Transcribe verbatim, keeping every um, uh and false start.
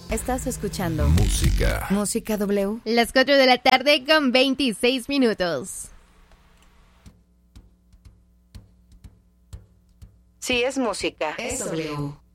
Estás escuchando Música. Música W. Las cuatro de la tarde con veintiséis minutos. Si es música, es W.